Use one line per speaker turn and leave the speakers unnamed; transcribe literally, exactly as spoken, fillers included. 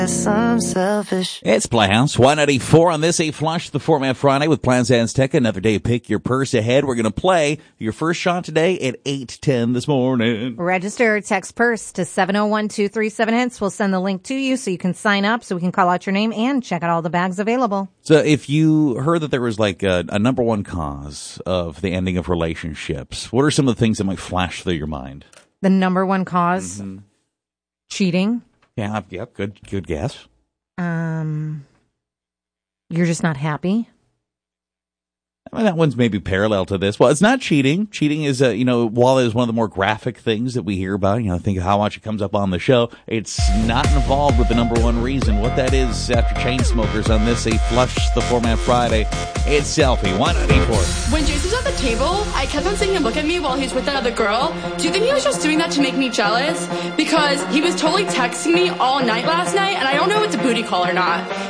I'm selfish.
It's Playhouse one ninety-four on this A Flush the Format Friday with Plans Azteca. Another day to pick your purse ahead. We're going to play your first shot today at eight ten this morning.
Register, text purse to seven oh one two three seven hints. We'll send the link to you so you can sign up, so we can call out your name and check out all the bags available.
So if you heard that there was like a, a number one cause of the ending of relationships, what are some of the things that might flash through your mind?
The number one cause?
Mm-hmm.
Cheating.
Yeah, yeah, good, good guess.
Um, you're just not happy.
I mean, that one's maybe parallel to this. Well, it's not cheating. Cheating is, uh, you know, while it is one of the more graphic things that we hear about, you know, think of how much it comes up on the show, it's not involved with the number one reason. What that is, after Chainsmokers on this, A Flush the Format Friday, it's Selfie one ninety-four.
When Jason was at the table, I kept on seeing him look at me while he's with that other girl. Do you think he was just doing that to make me jealous? Because he was totally texting me all night last night, and I don't know if it's a booty call or not.